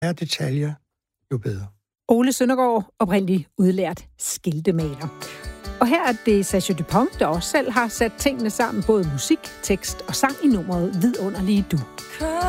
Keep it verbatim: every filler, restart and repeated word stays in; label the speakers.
Speaker 1: færre detaljer, jo bedre.
Speaker 2: Ole Søndergaard, oprindelig udlært skiltemaler. Og her er det Sacha Dupont, der også selv har sat tingene sammen, både musik, tekst og sang i nummeret Vidunderlige Du.